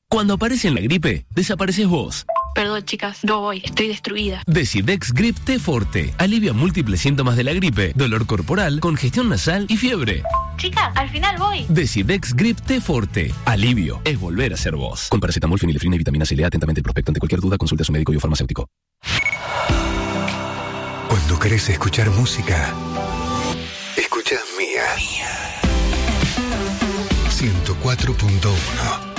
Cuando aparece la gripe, desapareces vos. Perdón, chicas, no voy, estoy destruida. Decidex Grip T Forte alivia múltiples síntomas de la gripe, dolor corporal, congestión nasal y fiebre. Chicas, al final voy. Decidex Grip T Forte. Alivio es volver a ser vos. Con paracetamol, fenilefrina y vitamina C. Lea atentamente el prospecto. Ante cualquier duda, consulte a su médico y o farmacéutico. Cuando querés escuchar música, escuchas Mía. 104.1